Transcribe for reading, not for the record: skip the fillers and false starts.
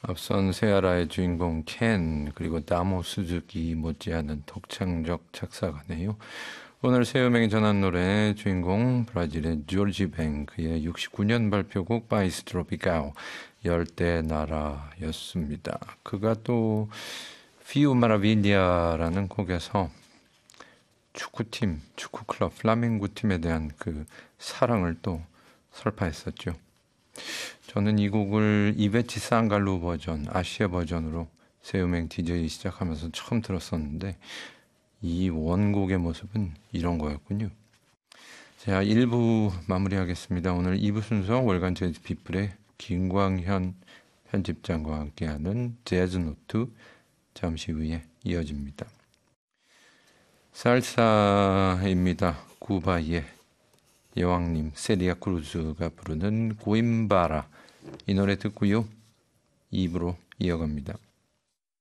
앞선 세아라의 주인공 켄 그리고 다모 수즈키 못지않은 독창적 작사가네요. 오늘 새 음악이 전한 노래 주인공 브라질의 조지 뱅크의 69년 발표곡 바이스 트로피카오 열대 나라였습니다. 그가 또 피우 마라빌리아라는 곡에서 축구팀, 축구클럽 플라밍고 팀에 대한 그 사랑을 또 설파했었죠. 저는 이 곡을 이베치 산갈루 버전, 아시아 버전으로 새음행 DJ 시작하면서 처음 들었었는데 이 원곡의 모습은 이런 거였군요. 자, 1부 마무리하겠습니다. 오늘 2부 순서 월간 재즈 피플의 김광현 편집장과 함께하는 재즈 노트 잠시 후에 이어집니다. 살사입니다. 구바의 여왕님 세리아 크루즈가 부르는 고임바라 이 노래 듣고요. 2부로 이어갑니다.